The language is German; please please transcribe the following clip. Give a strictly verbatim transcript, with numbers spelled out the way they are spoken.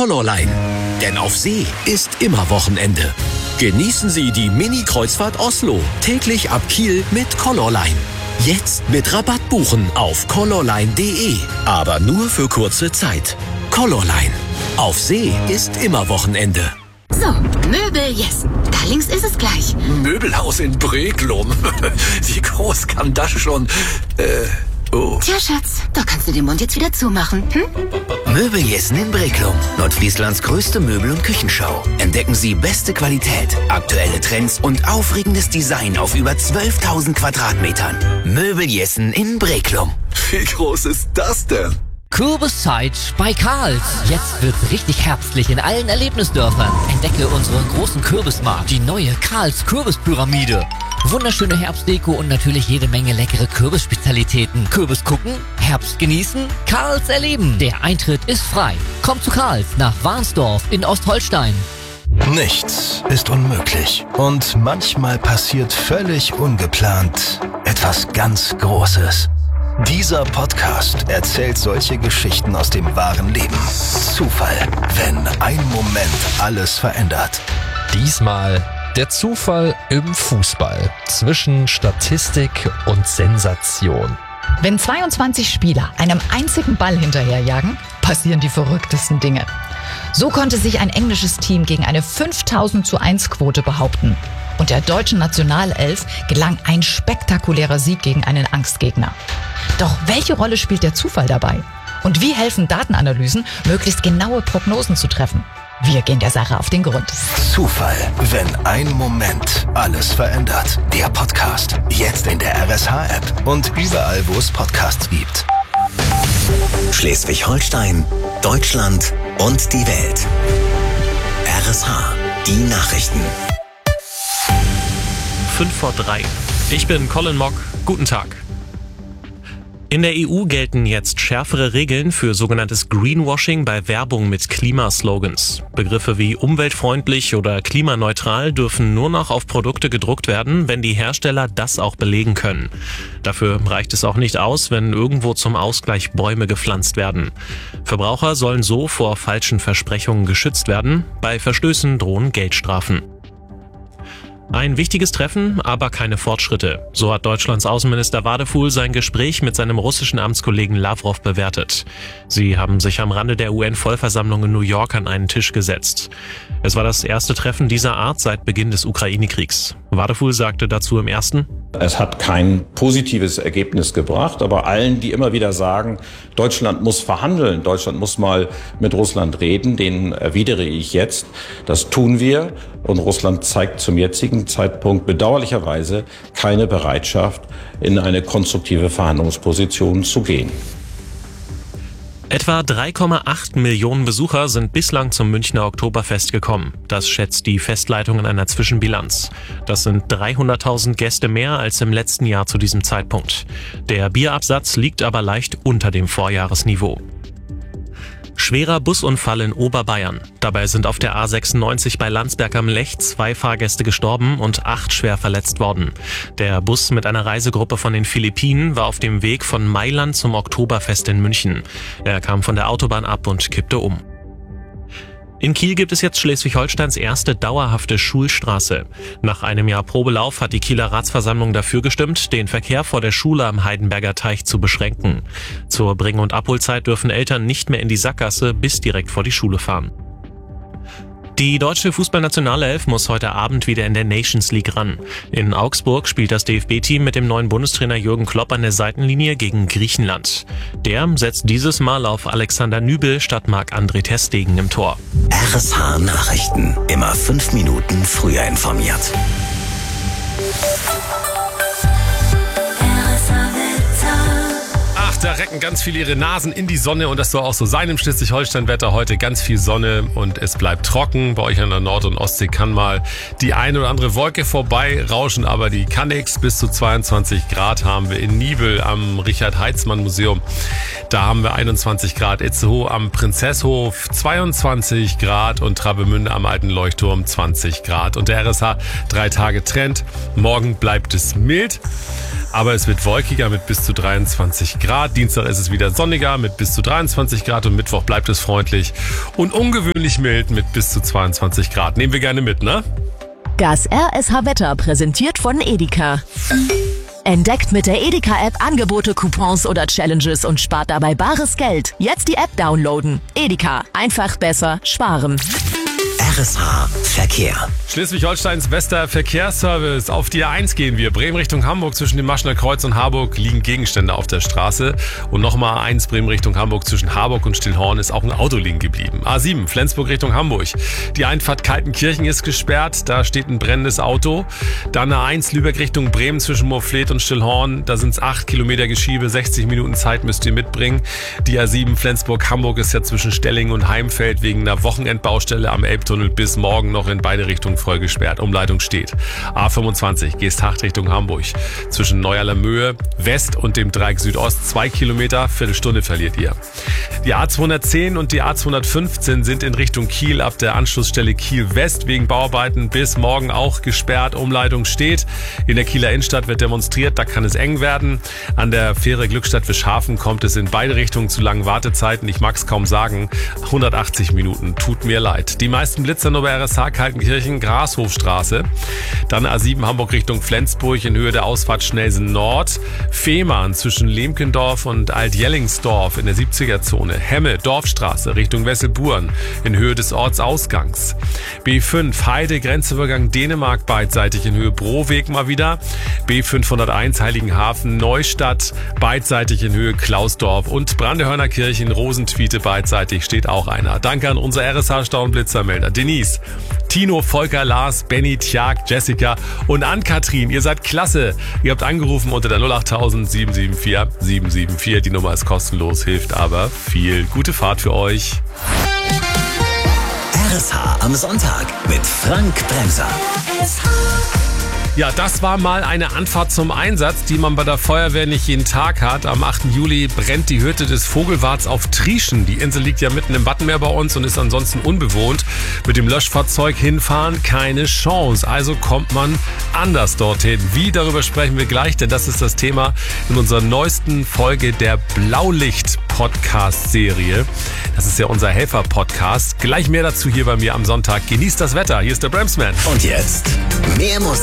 Colorline. Denn auf See ist immer Wochenende. Genießen Sie die Mini-Kreuzfahrt Oslo täglich ab Kiel mit Colorline. Jetzt mit Rabatt buchen auf colorline punkt de. Aber nur für kurze Zeit. Colorline. Auf See ist immer Wochenende. So, Möbel Jessen. Da links ist es gleich. Möbelhaus in Breklum. Wie groß kann das schon? Äh, oh. Tja, Schatz, da kannst du den Mund jetzt wieder zumachen. Hm? Möbel Jessen in Breklum. Nordfrieslands größte Möbel- und Küchenschau. Entdecken Sie beste Qualität, aktuelle Trends und aufregendes Design auf über zwölftausend Quadratmetern. Möbel Jessen in Breklum. Wie groß ist das denn? Kürbiszeit bei Karls. Jetzt wird's richtig herbstlich in allen Erlebnisdörfern. Entdecke unseren großen Kürbismarkt, die neue Karls Kürbispyramide. Wunderschöne Herbstdeko und natürlich jede Menge leckere Kürbisspezialitäten. Kürbis gucken, Herbst genießen, Karls erleben. Der Eintritt ist frei. Kommt zu Karls nach Warnsdorf in Ostholstein. Nichts ist unmöglich. Und manchmal passiert völlig ungeplant etwas ganz Großes. Dieser Podcast erzählt solche Geschichten aus dem wahren Leben. Zufall, wenn ein Moment alles verändert. Diesmal der Zufall im Fußball zwischen Statistik und Sensation. Wenn zweiundzwanzig Spieler einem einzigen Ball hinterherjagen, passieren die verrücktesten Dinge. So konnte sich ein englisches Team gegen eine fünftausend zu eins Quote behaupten. Und der deutschen Nationalelf gelang ein spektakulärer Sieg gegen einen Angstgegner. Doch welche Rolle spielt der Zufall dabei? Und wie helfen Datenanalysen, möglichst genaue Prognosen zu treffen? Wir gehen der Sache auf den Grund. Zufall, wenn ein Moment alles verändert. Der Podcast, jetzt in der R S H-App und überall, wo es Podcasts gibt. Schleswig-Holstein, Deutschland und die Welt. R S H, die Nachrichten. fünf vor drei. Ich bin Colin Mock. Guten Tag. In der E U gelten jetzt schärfere Regeln für sogenanntes Greenwashing bei Werbung mit Klimaslogans. Begriffe wie umweltfreundlich oder klimaneutral dürfen nur noch auf Produkte gedruckt werden, wenn die Hersteller das auch belegen können. Dafür reicht es auch nicht aus, wenn irgendwo zum Ausgleich Bäume gepflanzt werden. Verbraucher sollen so vor falschen Versprechungen geschützt werden. Bei Verstößen drohen Geldstrafen. Ein wichtiges Treffen, aber keine Fortschritte. So hat Deutschlands Außenminister Wadefuhl sein Gespräch mit seinem russischen Amtskollegen Lavrov bewertet. Sie haben sich am Rande der U N-Vollversammlung in New York an einen Tisch gesetzt. Es war das erste Treffen dieser Art seit Beginn des Ukraine-Kriegs. Wadefuhl sagte dazu im ersten: Es hat kein positives Ergebnis gebracht, aber allen, die immer wieder sagen, Deutschland muss verhandeln, Deutschland muss mal mit Russland reden, denen erwidere ich jetzt, das tun wir. Und Russland zeigt zum jetzigen Zeitpunkt bedauerlicherweise keine Bereitschaft, in eine konstruktive Verhandlungsposition zu gehen. Etwa drei Komma acht Millionen Besucher sind bislang zum Münchner Oktoberfest gekommen. Das schätzt die Festleitung in einer Zwischenbilanz. Das sind dreihunderttausend Gäste mehr als im letzten Jahr zu diesem Zeitpunkt. Der Bierabsatz liegt aber leicht unter dem Vorjahresniveau. Schwerer Busunfall in Oberbayern. Dabei sind auf der A sechsundneunzig bei Landsberg am Lech zwei Fahrgäste gestorben und acht schwer verletzt worden. Der Bus mit einer Reisegruppe von den Philippinen war auf dem Weg von Mailand zum Oktoberfest in München. Er kam von der Autobahn ab und kippte um. In Kiel gibt es jetzt Schleswig-Holsteins erste dauerhafte Schulstraße. Nach einem Jahr Probelauf hat die Kieler Ratsversammlung dafür gestimmt, den Verkehr vor der Schule am Heidenberger Teich zu beschränken. Zur Bring- und Abholzeit dürfen Eltern nicht mehr in die Sackgasse bis direkt vor die Schule fahren. Die deutsche Fußballnationalelf muss heute Abend wieder in der Nations League ran. In Augsburg spielt das D F B-Team mit dem neuen Bundestrainer Jürgen Klopp an der Seitenlinie gegen Griechenland. Der setzt dieses Mal auf Alexander Nübel statt Marc-André ter Stegen im Tor. R S H Nachrichten. Immer fünf Minuten früher informiert. Da recken ganz viele ihre Nasen in die Sonne und das soll auch so sein im Schleswig-Holstein-Wetter. Heute ganz viel Sonne und es bleibt trocken. Bei euch an der Nord- und Ostsee kann mal die eine oder andere Wolke vorbei rauschen, aber die kann nix. Bis zu zweiundzwanzig Grad haben wir in Nibel am Richard-Heitzmann-Museum. Da haben wir einundzwanzig Grad. Itzehoe am Prinzesshof zweiundzwanzig Grad und Travemünde am Alten Leuchtturm zwanzig Grad. Und der R S H drei Tage Trend. Morgen bleibt es mild, aber es wird wolkiger mit bis zu dreiundzwanzig Grad. Ab Dienstag ist es wieder sonniger mit bis zu dreiundzwanzig Grad und Mittwoch bleibt es freundlich und ungewöhnlich mild mit bis zu zweiundzwanzig Grad. Nehmen wir gerne mit, ne? Das R S H-Wetter präsentiert von Edeka. Entdeckt mit der Edeka-App Angebote, Coupons oder Challenges und spart dabei bares Geld. Jetzt die App downloaden. Edeka. Einfach besser sparen. R S H Verkehr. Schleswig-Holsteins bester Verkehrsservice. Auf die A eins gehen wir. Bremen Richtung Hamburg zwischen dem Maschener Kreuz und Harburg liegen Gegenstände auf der Straße. Und nochmal A eins Bremen Richtung Hamburg zwischen Harburg und Stillhorn ist auch ein Auto liegen geblieben. A sieben Flensburg Richtung Hamburg. Die Einfahrt Kaltenkirchen ist gesperrt. Da steht ein brennendes Auto. Dann A eins Lübeck Richtung Bremen zwischen Moorfleet und Stillhorn. Da sind es acht Kilometer Geschiebe. sechzig Minuten Zeit müsst ihr mitbringen. Die A sieben Flensburg Hamburg ist ja zwischen Stellingen und Heimfeld wegen einer Wochenendbaustelle am Elbtunnel bis morgen noch in beide Richtungen voll gesperrt. Umleitung steht. A fünfundzwanzig Geesthacht Richtung Hamburg. Zwischen Neuerlamöhe West und dem Dreieck Südost zwei Kilometer, Viertelstunde verliert ihr. Die A zweihundertzehn und die A zweihundertfünfzehn sind in Richtung Kiel ab der Anschlussstelle Kiel West wegen Bauarbeiten bis morgen auch gesperrt. Umleitung steht. In der Kieler Innenstadt wird demonstriert, da kann es eng werden. An der Fähre Glückstadt-Wischhafen kommt es in beide Richtungen zu langen Wartezeiten. Ich mag es kaum sagen. hundertachtzig Minuten. Tut mir leid. Die meisten Blitzer nur bei R S H Kaltenkirchen, Grashofstraße. Dann A sieben Hamburg Richtung Flensburg in Höhe der Ausfahrt Schnelsen Nord. Fehmarn zwischen Lemkendorf und Alt-Jellingsdorf in der siebziger Zone. Hemme, Dorfstraße Richtung Wesselburen in Höhe des Ortsausgangs. B fünf Heide, Grenzübergang Dänemark beidseitig in Höhe Broweg mal wieder. B fünfhunderteins Heiligenhafen, Neustadt beidseitig in Höhe Klausdorf und Brandehörner Kirchen, Rosentwiete beidseitig steht auch einer. Danke an unser R S H-Stauenblitzermelder Denise, Tino, Volker, Lars, Benny, Tjag, Jessica und Ann-Kathrin. Ihr seid klasse. Ihr habt angerufen unter der null acht null sieben sieben vier sieben sieben vier. Die Nummer ist kostenlos, hilft aber viel. Gute Fahrt für euch. R S H am Sonntag mit Frank Bremser. Ja, das war mal eine Anfahrt zum Einsatz, die man bei der Feuerwehr nicht jeden Tag hat. Am achten Juli brennt die Hütte des Vogelwarts auf Trieschen. Die Insel liegt ja mitten im Wattenmeer bei uns und ist ansonsten unbewohnt. Mit dem Löschfahrzeug hinfahren, keine Chance. Also kommt man anders dorthin. Wie, darüber sprechen wir gleich, denn das ist das Thema in unserer neuesten Folge der Blaulicht-Podcast-Serie. Das ist ja unser Helfer-Podcast. Gleich mehr dazu hier bei mir am Sonntag. Genießt das Wetter. Hier ist der Bremsman. Und jetzt mehr Musik